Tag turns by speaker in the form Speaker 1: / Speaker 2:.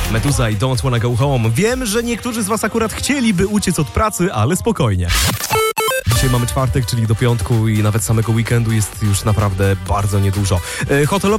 Speaker 1: Meduza i Don't Wanna Go Home. Wiem, że niektórzy z was akurat chcieliby uciec od pracy, ale spokojnie. Dzisiaj mamy czwartek, czyli do piątku i nawet samego weekendu jest już naprawdę bardzo niedużo. Hotelowe